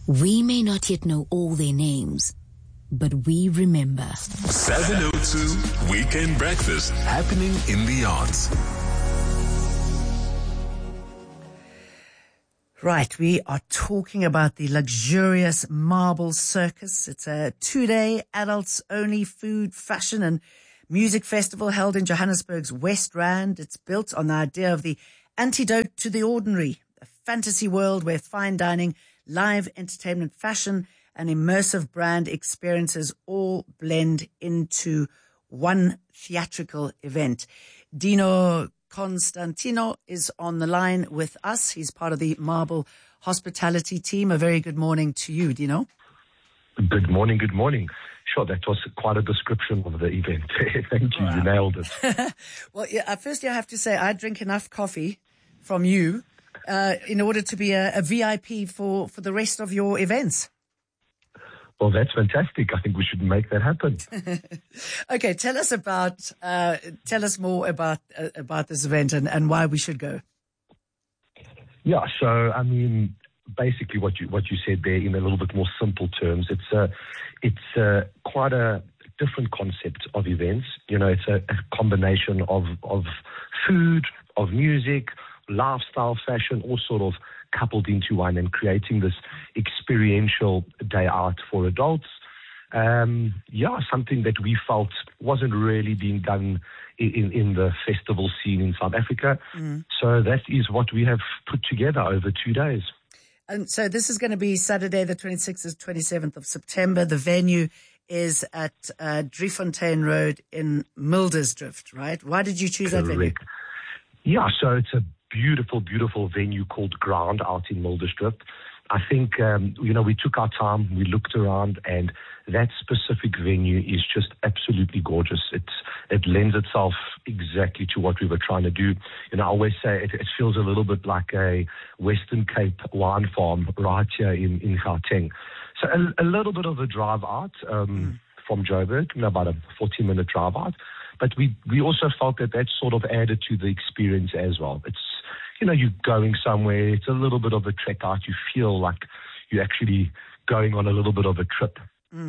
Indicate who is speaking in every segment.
Speaker 1: We may not yet know all their names, but we remember.
Speaker 2: 702 Weekend Breakfast, happening in the arts.
Speaker 3: Right, we are talking about the luxurious Marble Circus. It's a 2-day adults-only food, fashion and music festival held in Johannesburg's West Rand. It's built on the idea of the antidote to the ordinary, a fantasy world where fine dining, live entertainment, fashion and immersive brand experiences all blend into one theatrical event. Dino Constantino is on the line with us. He's part of the Marble hospitality team. A very good morning to you, Dino.
Speaker 4: Good morning, good morning. Sure, that was quite a description of the event. Thank you, you nailed it.
Speaker 3: Well, yeah, firstly, I have to say I drink enough coffee from you in order to be a VIP for the rest of your events.
Speaker 4: Well, that's fantastic. I think we should make that happen.
Speaker 3: Okay, tell us more about this event and why we should go.
Speaker 4: Yeah, so I mean, basically what you said there in a little bit more simple terms, it's quite a different concept of events. You know, it's a combination of food, of music, lifestyle, fashion, all sort of coupled into one and creating this experiential day out for adults. Something that we felt wasn't really being done in the festival scene in South Africa. So that is what we have put together over 2 days.
Speaker 3: And so this is going to be Saturday, the 26th to 27th of September. The venue is at Driefontein Road in Mildersdrift, right? Why did you choose that venue?
Speaker 4: Yeah, so it's a beautiful, beautiful venue called Ground out in Mildersdrift. I think, we took our time, we looked around, and that specific venue is just absolutely gorgeous. It lends itself exactly to what we were trying to do. You know, I always say it feels a little bit like a Western Cape wine farm right here in Gauteng. So a little bit of a drive out from Joburg, about a 40-minute drive out. But we also felt that sort of added to the experience as well. It's, you're going somewhere. It's a little bit of a trek out. You feel like you're actually going on a little bit of a trip.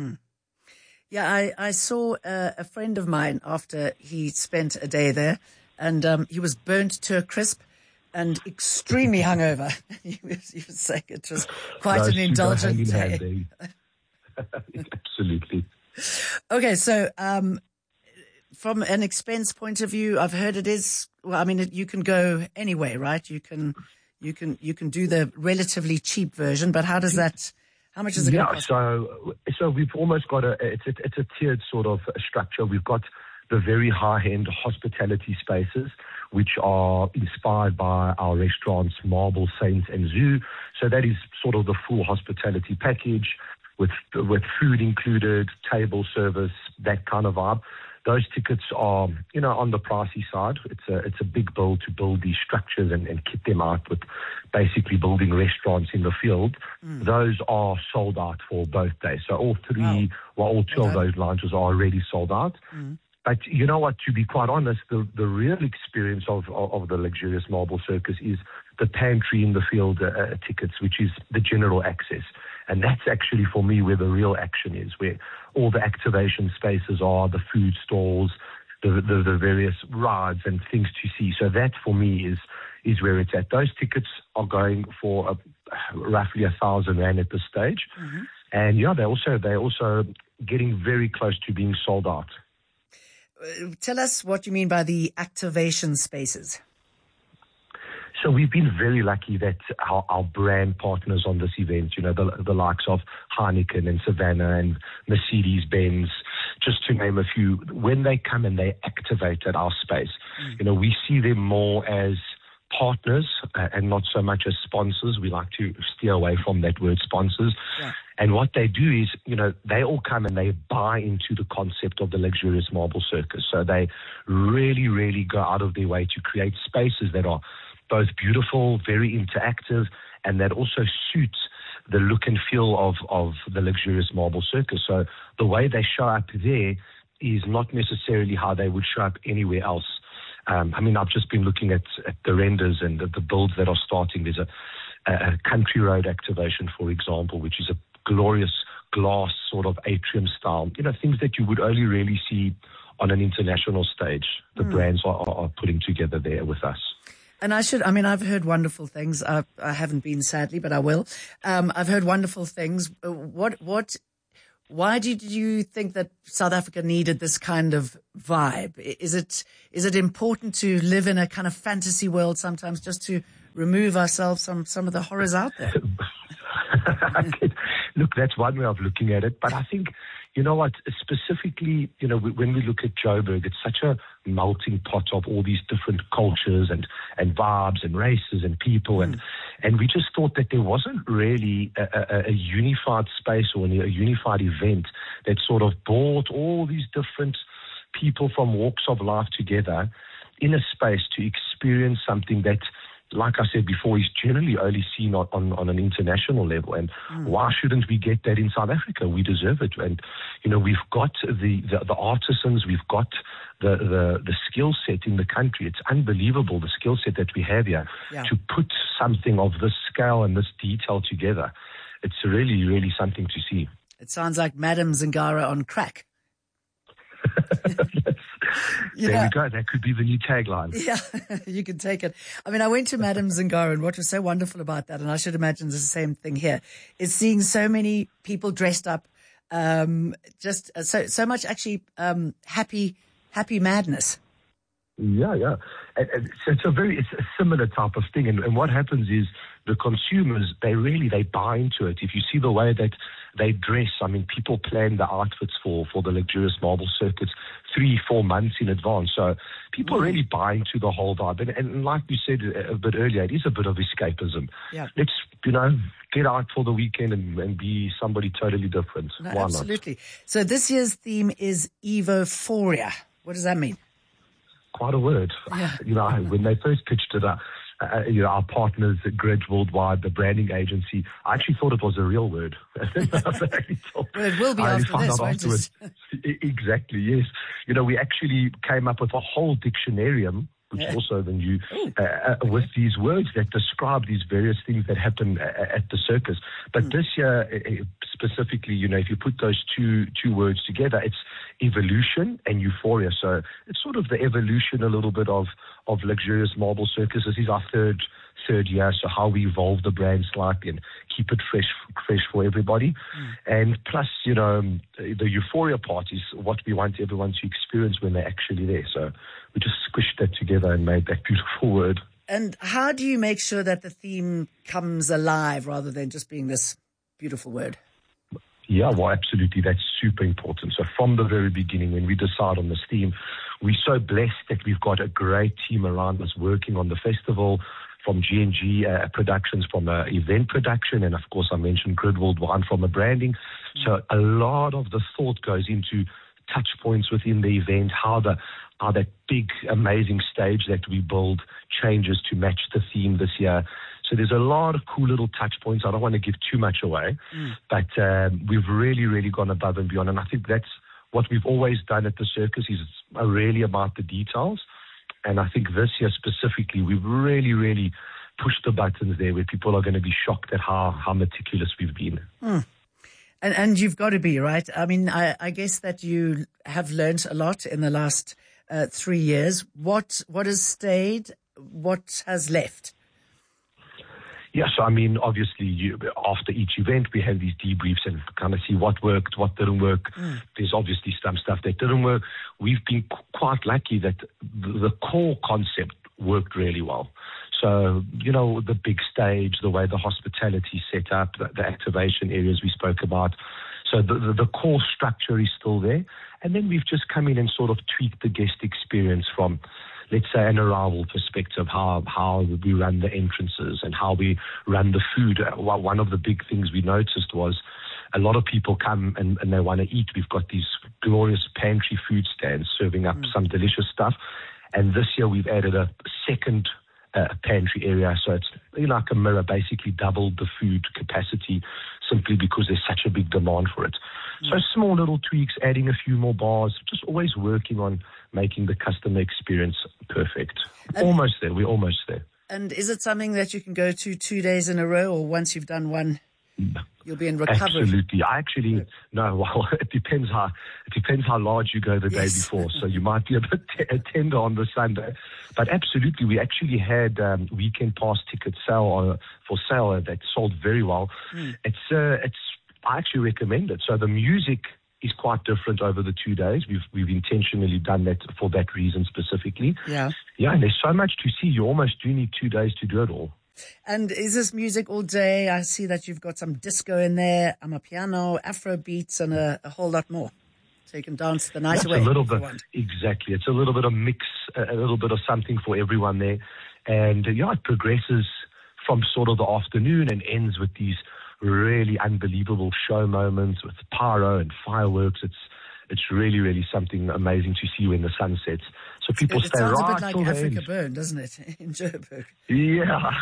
Speaker 3: Yeah, I saw a friend of mine after he spent a day there, and he was burnt to a crisp and extremely hungover. He was saying it was quite an indulgent day.
Speaker 4: Absolutely.
Speaker 3: Okay, so from an expense point of view, I've heard it is. Well, I mean, you can go anyway, right? You can do the relatively cheap version, but how much is it going to cost?
Speaker 4: So we've almost got it's a tiered sort of structure. We've got the very high-end hospitality spaces, which are inspired by our restaurants, Marble, Saints, and Zoo. So that is sort of the full hospitality package with food included, table service, that kind of vibe. Those tickets are, on the pricey side. It's a big bill to build these structures and kit them out with basically building restaurants in the field. Those are sold out for both days. So all three, all two of those lounges are already sold out. But you know what, to be quite honest, the real experience of the luxurious Marble Circus is the pantry in the field tickets, which is the general access. And that's actually, for me, where the real action is, where all the activation spaces are, the food stalls, the various rides and things to see. So that, for me, is where it's at. Those tickets are going for roughly 1,000 rand at this stage. And, they're also getting very close to being sold out.
Speaker 3: Tell us what you mean by the activation spaces.
Speaker 4: So we've been very lucky that our brand partners on this event, the likes of Heineken and Savannah and Mercedes-Benz, just to name a few, when they come and they activate at our space, we see them more as partners and not so much as sponsors. We like to steer away from that word sponsors. Yeah. And what they do is, they all come and they buy into the concept of the luxurious Marble Circus. So they really, really go out of their way to create spaces that are both beautiful, very interactive, and that also suits the look and feel of the luxurious Marble Circus. So the way they show up there is not necessarily how they would show up anywhere else. I've just been looking at the renders and the builds that are starting. There's Country Road activation, for example, which is a glorious glass sort of atrium style. Things that you would only really see on an international stage. The brands are putting together there with us.
Speaker 3: And I've heard wonderful things. I haven't been, sadly, but I will. I've heard wonderful things. Why did you think that South Africa needed this kind of vibe? Is it important to live in a kind of fantasy world sometimes, just to remove ourselves from some of the horrors out there?
Speaker 4: Look, that's one way of looking at it. But I think, you know what, specifically, when we look at Joburg, it's such a melting pot of all these different cultures and vibes and races and people. And we just thought that there wasn't really a unified space or a unified event that sort of brought all these different people from walks of life together in a space to experience something that, like I said before, is generally only seen on an international level. And why shouldn't we get that in South Africa? We deserve it. And, we've got the artisans, we've got the skill set in the country. It's unbelievable, the skill set that we have here to put something of this scale and this detail together. It's really, really something to see.
Speaker 3: It sounds like Madam Zingara on crack.
Speaker 4: There we go. That could be the new tagline.
Speaker 3: Yeah, you can take it. I went to Madam Zingara, and what was so wonderful about that, and I should imagine it's the same thing here, is seeing so many people dressed up, just so much actually happy madness.
Speaker 4: Yeah. It's a similar type of thing. And what happens is the consumers, they buy into it. If you see the way that they dress, people plan the outfits for the luxurious marble circuits 3-4 months in advance. So people really buy into the whole vibe. And like we said a bit earlier, it is a bit of escapism. Yeah. Let's, get out for the weekend and be somebody totally different.
Speaker 3: No,
Speaker 4: Why
Speaker 3: absolutely.
Speaker 4: not?
Speaker 3: So this year's theme is Evophoria. What does that mean?
Speaker 4: Quite a word. Yeah. When they first pitched it, our partners at Grid Worldwide, the branding agency, I actually thought it was a real word.
Speaker 3: Well, it will be after this, won't it?
Speaker 4: Exactly, yes. We actually came up with a whole dictionarium, which is also the new, with these words that describe these various things that happen at the circus. But this year, specifically, if you put those two words together, it's evolution and euphoria. So it's sort of the evolution a little bit of luxurious marble circus. This is our third year, so how we evolve the brand slightly and keep it fresh for everybody. And plus, the euphoria part is what we want everyone to experience when they're actually there. So we just squished that together and made that beautiful word.
Speaker 3: And how do you make sure that the theme comes alive rather than just being this beautiful word?
Speaker 4: Yeah, well, absolutely. That's super important. So from the very beginning, when we decide on this theme, we're so blessed that we've got a great team around us working on the festival, from G&G Productions, from event production, and of course I mentioned Grid Worldwide from the branding. So a lot of the thought goes into touch points within the event, how that big, amazing stage that we build changes to match the theme this year. So there's a lot of cool little touch points. I don't want to give too much away, but we've really, really gone above and beyond. And I think that's what we've always done at the circus, is it's really about the details. And I think this year specifically, we've really, really pushed the buttons there where people are going to be shocked at how meticulous we've been.
Speaker 3: And you've got to be, right? I guess that you have learnt a lot in the last 3 years. What has stayed? What has left?
Speaker 4: Yeah, so obviously, after each event, we have these debriefs and kind of see what worked, what didn't work. There's obviously some stuff that didn't work. We've been quite lucky that the core concept worked really well. So, the big stage, the way the hospitality set up, the activation areas we spoke about. So the core structure is still there. And then we've just come in and sort of tweaked the guest experience from, let's say, an arrival perspective, how we run the entrances and how we run the food. One of the big things we noticed was a lot of people come and they want to eat. We've got these glorious pantry food stands serving up some delicious stuff. And this year we've added a second pantry area. So it's like a mirror, basically doubled the food capacity simply because there's such a big demand for it. So small little tweaks, adding a few more bars, just always working on making the customer experience perfect. We're almost there.
Speaker 3: And is it something that you can go to 2 days in a row, or once you've done one, you'll be in recovery?
Speaker 4: Absolutely. No, well, it depends how large you go the day before. So you might be a bit tender on the Sunday. But absolutely, we actually had weekend pass tickets for sale that sold very well. I actually recommend it. So the music is quite different over the 2 days. We've intentionally done that for that reason specifically.
Speaker 3: Yeah,
Speaker 4: and there's so much to see. You almost do need 2 days to do it all.
Speaker 3: And is this music all day? I see that you've got some disco in there, amapiano, Afro beats, and a whole lot more. So you can dance the night away.
Speaker 4: A little bit, exactly. It's a little bit of mix, a little bit of something for everyone there. And it progresses from sort of the afternoon and ends with these really unbelievable show moments with pyro and fireworks. It's really, really something amazing to see when the sun sets. So people stay right till the end. It sounds a bit like
Speaker 3: Africa Burn, doesn't it, in Joburg?
Speaker 4: Yeah,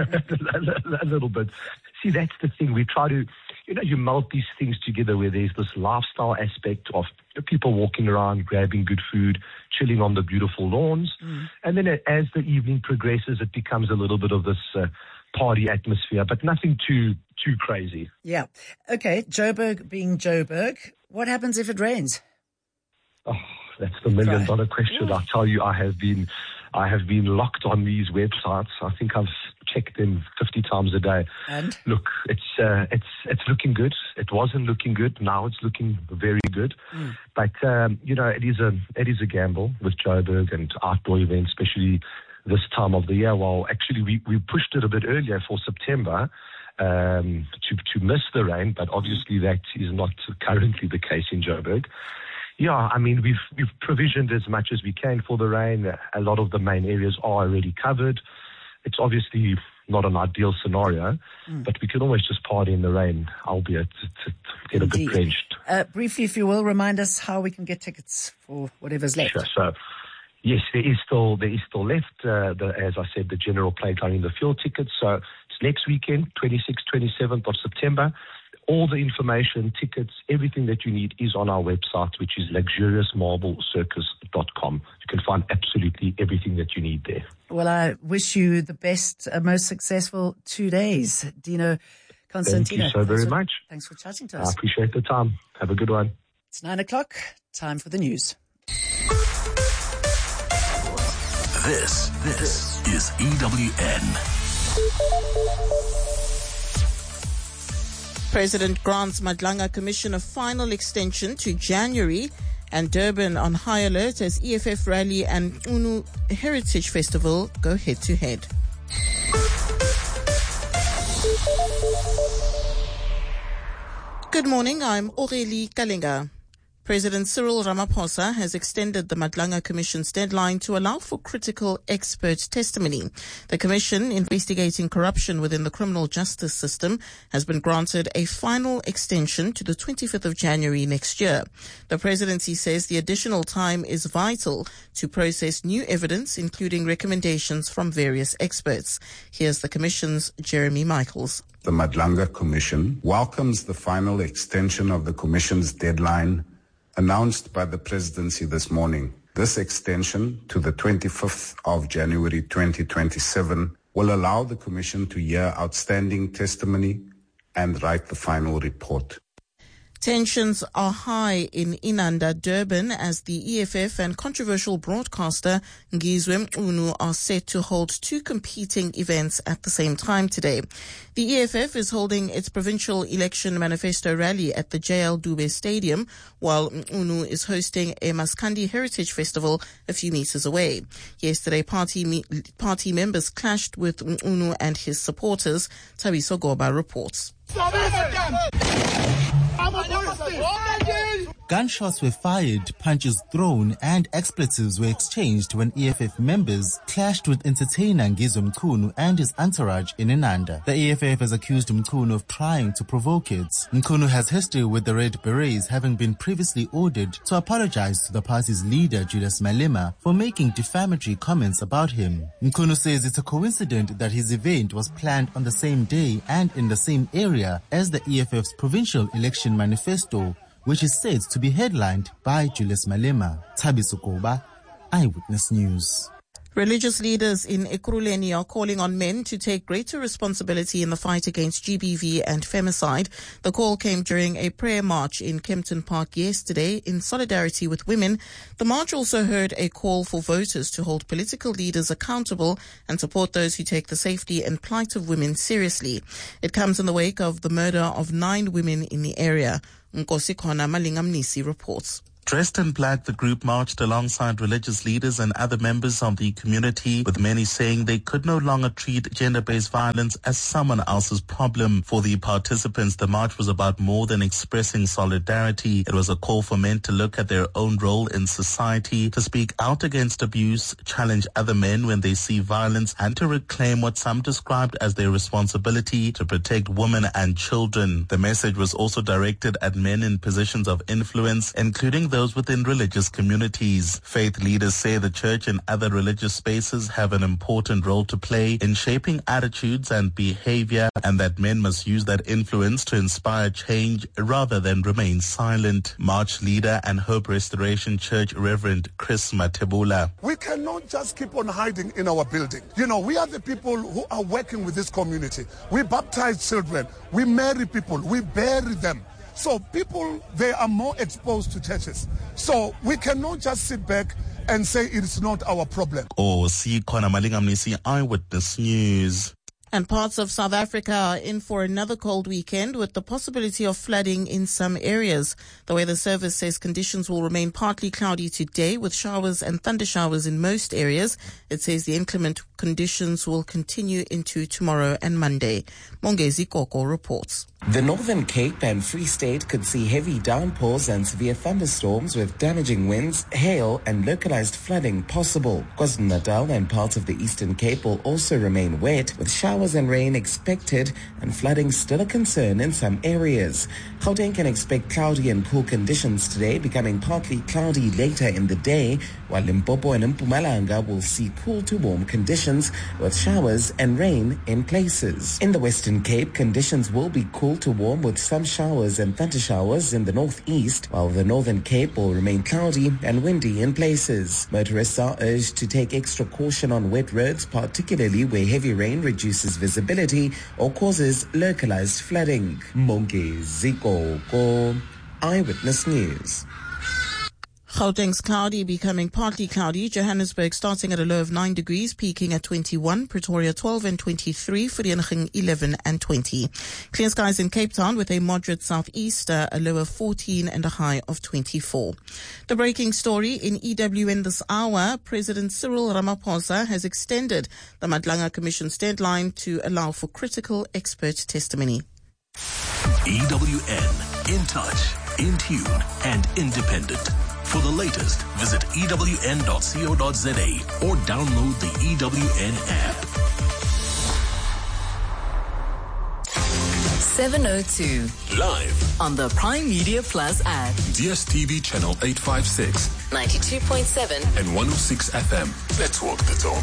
Speaker 4: a little bit. See, that's the thing. We try to, you melt these things together where there's this lifestyle aspect of people walking around, grabbing good food, chilling on the beautiful lawns. And then as the evening progresses, it becomes a little bit of this party atmosphere, but nothing too crazy.
Speaker 3: Yeah. Okay, Joburg being Joburg, what happens if it rains?
Speaker 4: Oh, that's the $1 million question. I tell you, I have been locked on these websites. I think I've checked them 50 times a day.
Speaker 3: And
Speaker 4: look, it's looking good. It wasn't looking good. Now it's looking very good. But it is a gamble with Joburg and outdoor events, especially this time of the year. Well, actually, we pushed it a bit earlier for September to miss the rain, but obviously that is not currently the case in Joburg. Yeah, I mean, we've provisioned as much as we can for the rain. A lot of the main areas are already covered. It's obviously not an ideal scenario, but we can always just party in the rain, albeit to get a bit drenched.
Speaker 3: Briefly, if you will, remind us how we can get tickets for whatever's left.
Speaker 4: Sure. So, yes, there is still left, as I said, the general playground in the field tickets. So it's next weekend, 26th, 27th of September. All the information, tickets, everything that you need is on our website, which is luxuriousmarblecircus.com. You can find absolutely everything that you need there.
Speaker 3: Well, I wish you the best, most successful 2 days. Dino Constantino.
Speaker 4: Thank you so very much.
Speaker 3: Thanks for chatting to us.
Speaker 4: I appreciate the time. Have a good one.
Speaker 3: It's 9:00. Time for the news.
Speaker 2: This is EWN.
Speaker 5: President grants Madlanga Commission a final extension to January, and Durban on high alert as EFF rally and Unu Heritage Festival go head-to-head. Good morning, I'm Aurélie Kalenga. President Cyril Ramaphosa has extended the Madlanga Commission's deadline to allow for critical expert testimony. The commission investigating corruption within the criminal justice system has been granted a final extension to the 25th of January next year. The presidency says the additional time is vital to process new evidence, including recommendations from various experts. Here's the commission's Jeremy Michaels.
Speaker 6: The Madlanga Commission welcomes the final extension of the commission's deadline announced by the presidency this morning. This extension to the 25th of January 2027 will allow the commission to hear outstanding testimony and write the final report.
Speaker 5: Tensions are high in Inanda, Durban, as the EFF and controversial broadcaster Ngizwe Mchunu are set to hold two competing events at the same time today. The EFF is holding its provincial election manifesto rally at the JL Dube Stadium, while Mchunu is hosting a Maskandi Heritage Festival a few meters away. Yesterday, party members clashed with Mchunu and his supporters. Thabiso Goba reports.
Speaker 7: Gunshots were fired, punches thrown, and expletives were exchanged when EFF members clashed with entertainer Ngizwe Mchunu and his entourage in Inanda. The EFF has accused Mchunu of trying to provoke it. Mchunu has history with the Red Berets, having been previously ordered to apologize to the party's leader, Julius Malema, for making defamatory comments about him. Mchunu says it's a coincidence that his event was planned on the same day and in the same area as the EFF's provincial election manifesto, which is said to be headlined by Julius Malema. Thabiso Goba, Eyewitness News.
Speaker 5: Religious leaders in Ekurhuleni are calling on men to take greater responsibility in the fight against GBV and femicide. The call came during a prayer march in Kempton Park yesterday in solidarity with women. The march also heard a call for voters to hold political leaders accountable and support those who take the safety and plight of women seriously. It comes in the wake of the murder of 9 women in the area. Nkosi Khona Malingamnisi reports.
Speaker 8: Dressed in black, the group marched alongside religious leaders and other members of the community, with many saying they could no longer treat gender-based violence as someone else's problem. For the participants, the march was about more than expressing solidarity. It was a call for men to look at their own role in society, to speak out against abuse, challenge other men when they see violence, and to reclaim what some described as their responsibility to protect women and children. The message was also directed at men in positions of influence, including those within religious communities. Faith leaders say the church and other religious spaces have an important role to play in shaping attitudes and behavior, and that men must use that influence to inspire change rather than remain silent. March leader and Hope Restoration Church Reverend Chris Matebula.
Speaker 9: We cannot just keep on hiding in our building. We are the people who are working with this community. We baptize children, we marry people, we bury them. So people, they are more exposed to churches. So we cannot just sit back and say it's not our problem.
Speaker 8: Nkosi Khona Malingamnisi, Eyewitness News.
Speaker 5: And parts of South Africa are in for another cold weekend with the possibility of flooding in some areas. The Weather Service says conditions will remain partly cloudy today with showers and thunder showers in most areas. It says the inclement conditions will continue into tomorrow and Monday. Mongezi Koko reports.
Speaker 10: The Northern Cape and Free State could see heavy downpours and severe thunderstorms with damaging winds, hail and localized flooding possible. KwaZulu-Natal and parts of the Eastern Cape will also remain wet with showers and rain expected and flooding still a concern in some areas. Gauteng can expect cloudy and cool conditions today, becoming partly cloudy later in the day, while Limpopo and Mpumalanga will see cool to warm conditions with showers and rain in places. In the Western Cape, conditions will be cool to warm with some showers and thunder showers in the northeast, while the Northern Cape will remain cloudy and windy in places. Motorists are urged to take extra caution on wet roads, particularly where heavy rain reduces visibility or causes localized flooding. Mongezi Koko, Eyewitness News.
Speaker 5: Gauteng's cloudy becoming partly cloudy. Johannesburg starting at a low of 9 degrees, peaking at 21. Pretoria 12 and 23. Vereeniging 11 and 20. Clear skies in Cape Town with a moderate southeaster, a low of 14 and a high of 24. The breaking story in EWN this hour, President Cyril Ramaphosa has extended the Madlanga Commission's deadline to allow for critical expert testimony.
Speaker 2: EWN, in touch, in tune, and independent. For the latest, visit ewn.co.za or download the EWN app.
Speaker 11: 7:02
Speaker 2: Live
Speaker 11: on the Prime Media Plus app.
Speaker 2: DSTV channel 856,
Speaker 11: 92.7
Speaker 2: and 106 FM. Let's walk the talk.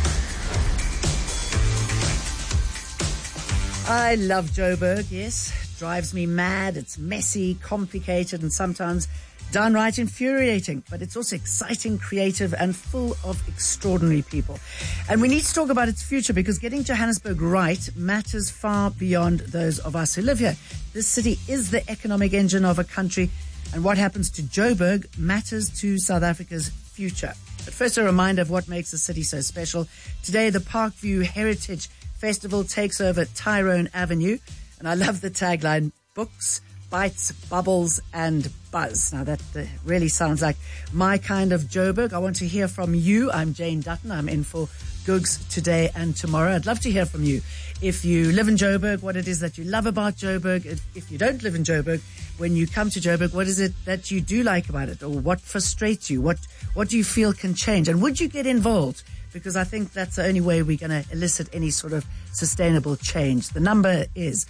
Speaker 3: I love Joburg, yes. Drives me mad. It's messy, complicated, and sometimes downright infuriating, but it's also exciting, creative, and full of extraordinary people. And we need to talk about its future because getting Johannesburg right matters far beyond those of us who live here. This city is the economic engine of a country, and what happens to Joburg matters to South Africa's future. But first, a reminder of what makes the city so special. Today, the Parkview Heritage Festival takes over Tyrone Avenue, and I love the tagline, books, bites, bubbles, and buzz. Now that really sounds like my kind of Joburg. I want to hear from you. I'm Jane Dutton. I'm in for Googs today and tomorrow. I'd love to hear from you. If you live in Joburg, what it is that you love about Joburg. If you don't live in Joburg, when you come to Joburg, what is it that you do like about it? Or what frustrates you? What do you feel can change? And would you get involved? Because I think that's the only way we're going to elicit any sort of sustainable change. The number is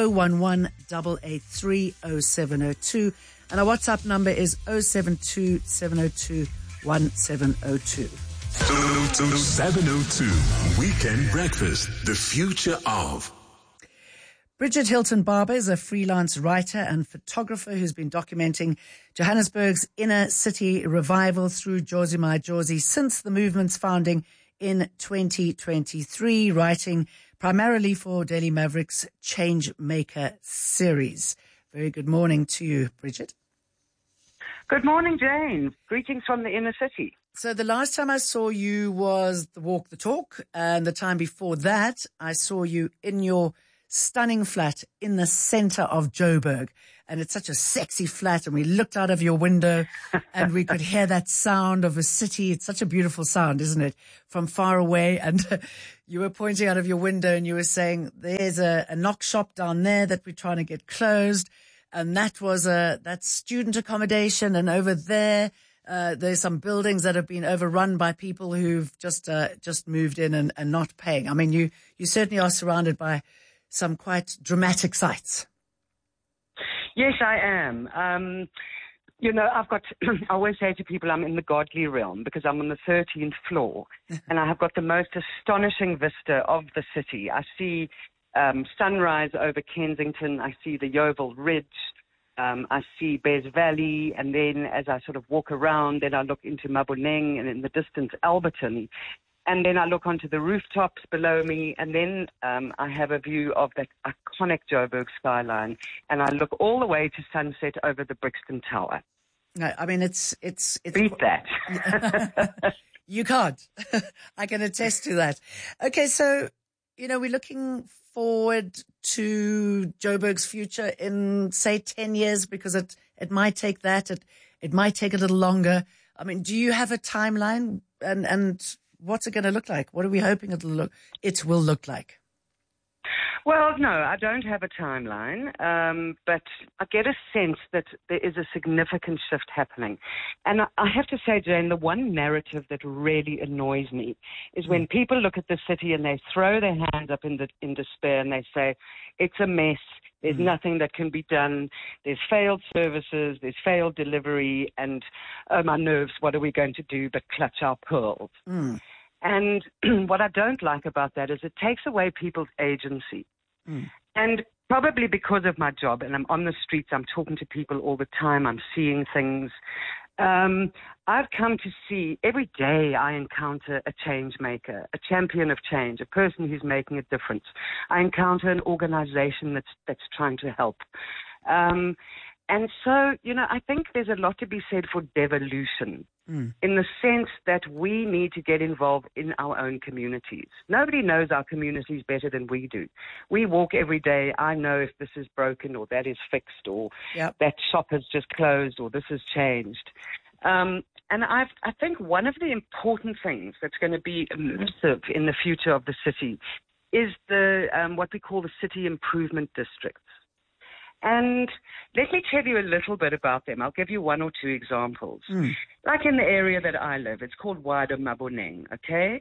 Speaker 3: 011-883-0702. And our WhatsApp number is 072-702-1702.
Speaker 2: 702 Weekend Breakfast, the future of.
Speaker 3: Bridget Hilton Barber is a freelance writer and photographer who's been documenting Johannesburg's inner city revival through Jozi My Jozi since the movement's founding in 2023, writing primarily for Daily Maverick's Changemaker series. Very good morning to you, Bridget.
Speaker 12: Good morning, Jane. Greetings from the inner city.
Speaker 3: So the last time I saw you was the Walk the Talk, and the time before that, I saw you in your stunning flat in the center of Joburg. And it's such a sexy flat, and we looked out of your window and we could hear that sound of a city. It's such a beautiful sound, isn't it? From far away. And you were pointing out of your window and you were saying, there's a knock shop down there that we're trying to get closed. And that was that's student accommodation. And over there, there's some buildings that have been overrun by people who've just moved in and not paying. I mean, you certainly are surrounded by some quite dramatic sights.
Speaker 12: Yes, I am. I've got, I always say to people I'm in the godly realm because I'm on the 13th floor and I have got the most astonishing vista of the city. I see sunrise over Kensington. I see the Yeovil Ridge. I see Bears Valley, and then as I sort of walk around, then I look into Maboneng and in the distance Alberton, and then I look onto the rooftops below me, and then I have a view of that iconic Joburg skyline, and I look all the way to sunset over the Brixton Tower.
Speaker 3: No, I mean it's
Speaker 12: beat that.
Speaker 3: You can't. I can attest to that. Okay, so we're looking forward to Joburg's future in, say, 10 years, because it might take that. It might take a little longer. I mean, do you have a timeline, and what's it going to look like? What are we hoping it will look like?
Speaker 12: Well, no, I don't have a timeline, but I get a sense that there is a significant shift happening. And I have to say, Jane, the one narrative that really annoys me is when people look at the city and they throw their hands up in despair and they say, it's a mess, there's nothing that can be done, there's failed services, there's failed delivery, and oh, my nerves, what are we going to do but clutch our pearls? And what I don't like about that is it takes away people's agency. And probably because of my job, and I'm on the streets, I'm talking to people all the time, I'm seeing things. I've come to see, every day I encounter a change maker, a champion of change, a person who's making a difference. I encounter an organization that's trying to help. And so, I think there's a lot to be said for devolution in the sense that we need to get involved in our own communities. Nobody knows our communities better than we do. We walk every day. I know if this is broken or that is fixed or that shop has just closed or this has changed. And I think one of the important things that's going to be elusive in the future of the city is the what we call the city improvement districts. And let me tell you a little bit about them. I'll give you one or two examples. Like in the area that I live, it's called Wider Maboneng, okay?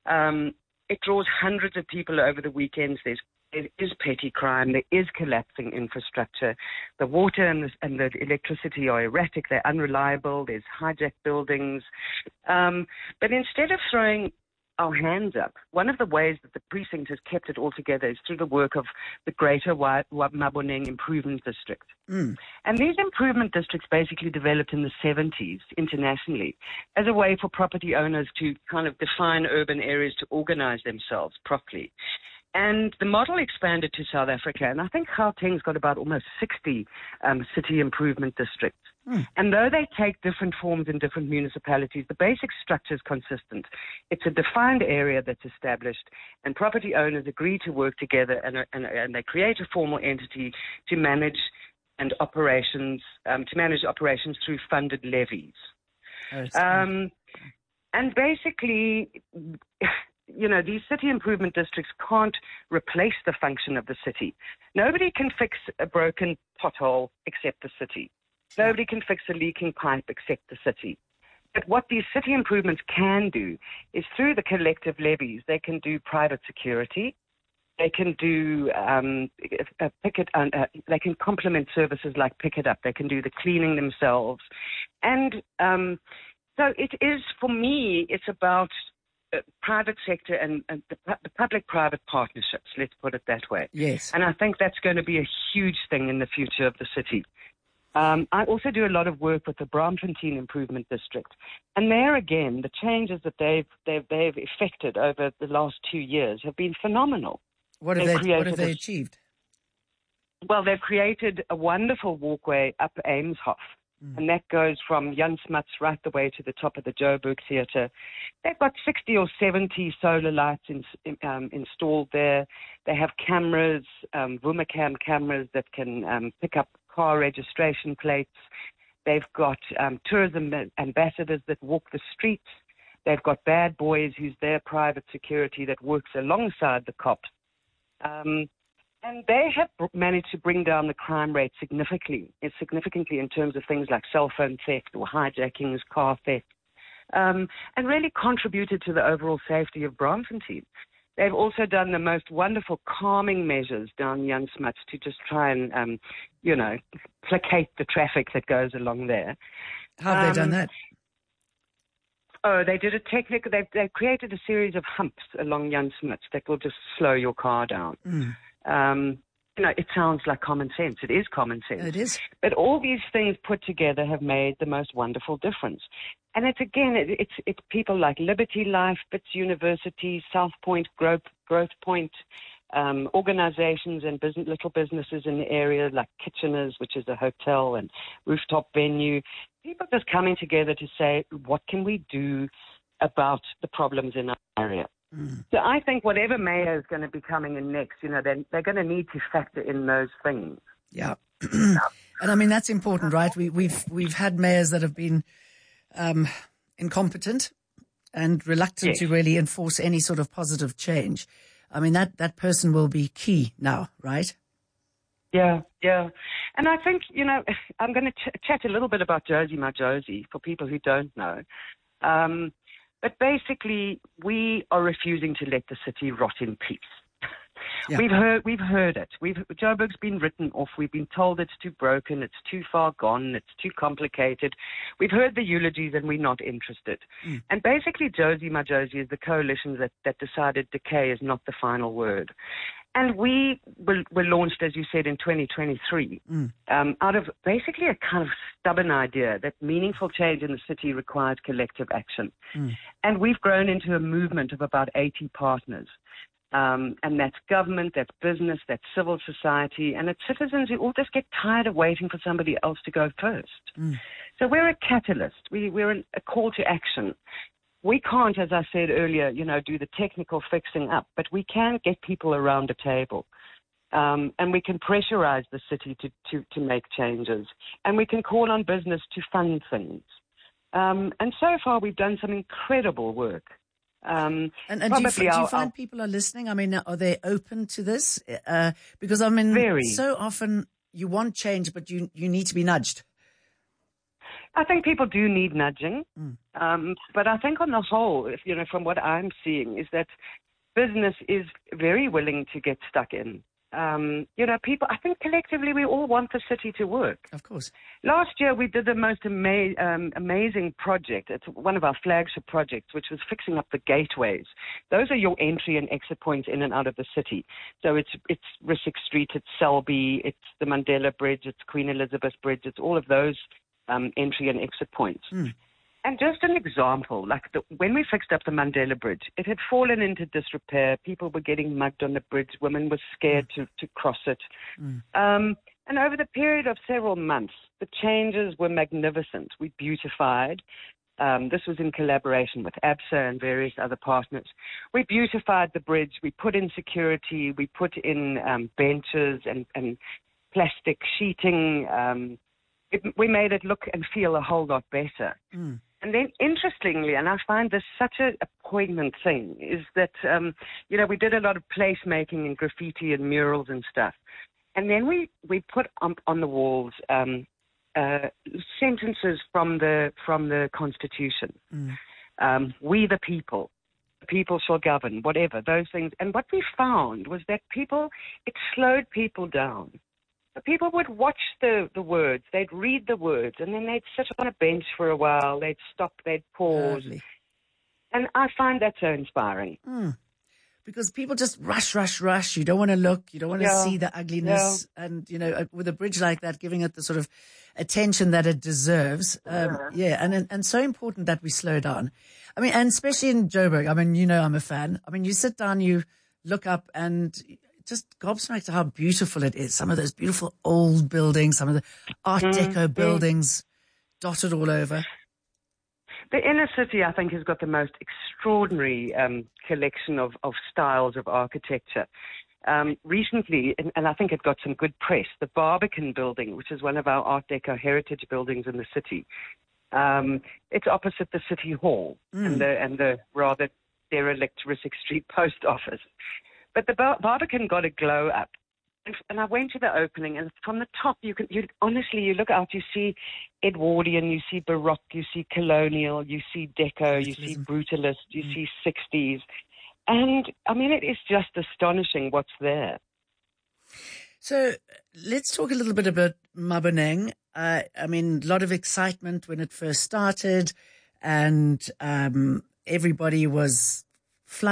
Speaker 12: It draws hundreds of people over the weekends. There is petty crime. There is collapsing infrastructure. The water and the electricity are erratic. They're unreliable. There's hijacked buildings. But instead of throwing our hands up, one of the ways that the precinct has kept it all together is through the work of the Greater Maboneng Improvement District. And these improvement districts basically developed in the 70s internationally as a way for property owners to kind of define urban areas to organize themselves properly. And the model expanded to South Africa, and I think Gauteng's got about almost 60 city improvement districts. And though they take different forms in different municipalities, the basic structure is consistent. It's a defined area that's established, and property owners agree to work together, and they create a formal entity to manage operations through funded levies. And basically, these city improvement districts can't replace the function of the city. Nobody can fix a broken pothole except the city. Nobody can fix a leaking pipe except the city. But what these city improvements can do is through the collective levies, they can do private security. They can do they can complement services like Pick It Up. They can do the cleaning themselves. And so it is, for me, it's about private sector and the public-private partnerships, let's put it that way.
Speaker 3: Yes.
Speaker 12: And I think that's going to be a huge thing in the future of the city. I also do a lot of work with the Braamfontein Improvement District. And there again, the changes that they've effected over the last 2 years have been phenomenal.
Speaker 3: What have they achieved?
Speaker 12: Well, they've created a wonderful walkway up Ameshof. And that goes from Jan Smuts right the way to the top of the Joburg Theatre. They've got 60 or 70 solar lights installed there. They have cameras, Vumacam cameras that can pick up car registration plates. They've got tourism ambassadors that walk the streets. They've got bad boys who's their private security that works alongside the cops. And they have managed to bring down the crime rate significantly in terms of things like cell phone theft or hijackings, car theft, and really contributed to the overall safety of Braamfontein. They've also done the most wonderful calming measures down Jan Smuts to just try and, placate the traffic that goes along there.
Speaker 3: How have they done that?
Speaker 12: Oh, they did a technical. They've created a series of humps along Jan Smuts that will just slow your car down. It sounds like common sense. It is common sense.
Speaker 3: It is.
Speaker 12: But all these things put together have made the most wonderful difference. And it's people like Liberty Life, Wits University, South Point, Growth Point, organizations and little businesses in the area like Kitcheners, which is a hotel and rooftop venue. People just coming together to say, what can we do about the problems in our area? So I think whatever mayor is going to be coming in next, they're going to need to factor in those things.
Speaker 3: Yeah. And I mean, that's important, right? We've had mayors that have been incompetent and reluctant to really enforce any sort of positive change. I mean, that person will be key now, right?
Speaker 12: Yeah. And I think, I'm going to chat a little bit about Josie Majosi for people who don't know. But basically, we are refusing to let the city rot in peace. Yeah. We've heard it. Joburg's been written off. We've been told it's too broken, it's too far gone, it's too complicated. We've heard the eulogies and we're not interested. And basically, Josie Majosi is the coalition that decided decay is not the final word. And we were launched, as you said, in 2023, out of basically a kind of stubborn idea that meaningful change in the city requires collective action. And we've grown into a movement of about 80 partners. And that's government, that's business, that's civil society, and it's citizens who all just get tired of waiting for somebody else to go first. So we're a catalyst. We're a call to action. We can't, as I said earlier, do the technical fixing up, but we can get people around the table. And we can pressurize the city to make changes. And we can call on business to fund things. And so far, we've done some incredible work.
Speaker 3: And do you find people are listening? I mean, are they open to this? Because, I mean, so often you want change, but you need to be nudged.
Speaker 12: I think people do need nudging. But I think on the whole, from what I'm seeing, is that business is very willing to get stuck in. People, I think collectively we all want the city to work.
Speaker 3: Of course.
Speaker 12: Last year we did the most amazing project. It's one of our flagship projects, which was fixing up the gateways. Those are your entry and exit points in and out of the city. So it's Rissik Street, it's Selby, it's the Mandela Bridge, it's Queen Elizabeth Bridge, it's all of those entry and exit points. And just an example, when we fixed up the Mandela Bridge, it had fallen into disrepair. People were getting mugged on the bridge. Women were scared to cross it. And over the period of several months, the changes were magnificent. We beautified. This was in collaboration with ABSA and various other partners. We beautified the bridge. We put in security. We put in benches and plastic sheeting. We made it look and feel a whole lot better. And then, interestingly, and I find this such a poignant thing, is that, we did a lot of placemaking and graffiti and murals and stuff. And then we put on the walls sentences from the Constitution. We the people shall govern, whatever, those things. And what we found was that it slowed people down. People would watch the words, they'd read the words, and then they'd sit on a bench for a while, they'd stop, they'd pause. Lovely. And I find that so inspiring.
Speaker 3: because people just rush. You don't want to look. You don't want to see the ugliness.
Speaker 12: Yeah.
Speaker 3: And, with a bridge like that, giving it the sort of attention that it deserves. And so important that we slow down. I mean, and especially in Joburg. I mean, I'm a fan. I mean, you sit down, you look up and just gobsmacked how beautiful it is. Some of those beautiful old buildings, some of the Art Deco buildings dotted all over.
Speaker 12: The inner city, I think, has got the most extraordinary collection of styles of architecture. Recently, and I think it got some good press, the Barbican building, which is one of our Art Deco heritage buildings in the city. It's opposite the City Hall and the rather derelict Risick Street post office. But the Barbican got a glow up. And I went to the opening, and from the top, you honestly, you look out, you see Edwardian, you see Baroque, you see Colonial, you see Deco, you see Brutalist, you see 60s. And, I mean, it is just astonishing what's there.
Speaker 3: So let's talk a little bit about Maboneng. I mean, a lot of excitement when it first started, and everybody was